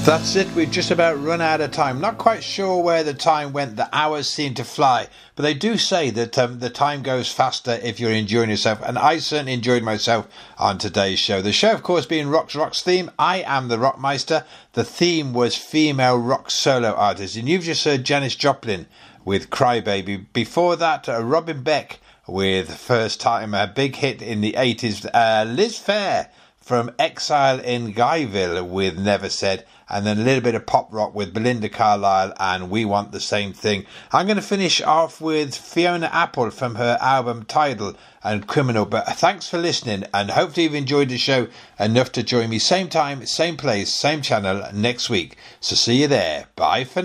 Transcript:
That's it, we've just about run out of time. Not quite sure where the time went, the hours seem to fly, but they do say that the time goes faster if you're enjoying yourself, and I certainly enjoyed myself on today's show. The show, of course, being Rock's theme. I am the Rockmeister. The theme was female rock solo artists, and you've just heard Janis Joplin with Crybaby. Before that, Robin Beck with First Time, a big hit in the 80s. Liz Phair from Exile in Guyville with Never Said, and then a little bit of pop rock with Belinda Carlisle and We Want the Same Thing. I'm going to finish off with Fiona Apple from her album Tidal and Criminal. But thanks for listening, and hopefully you've enjoyed the show enough to join me same time, same place, same channel next week. So see you there. Bye for now.